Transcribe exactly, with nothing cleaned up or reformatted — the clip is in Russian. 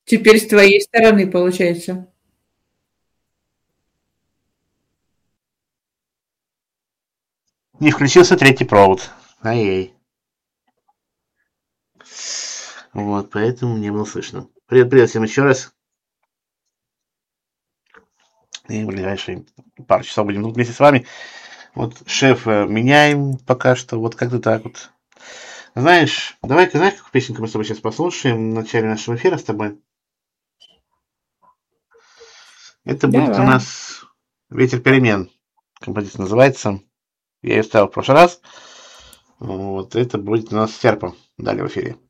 Теперь с твоей стороны получается. Не включился третий провод. Ай-яй. Вот, поэтому не было слышно. Привет, привет всем еще раз. И в ближайшие пару часов будем тут вместе с вами. Вот шеф меняем пока что. Вот как-то так вот. Знаешь, давай-ка, знаешь, какую песенку мы с тобой сейчас послушаем в начале нашего эфира с тобой? Это будет у Давай. нас «Ветер перемен». Композиция называется. Я ее ставил в прошлый раз. Вот это будет у нас Серпа далее в эфире.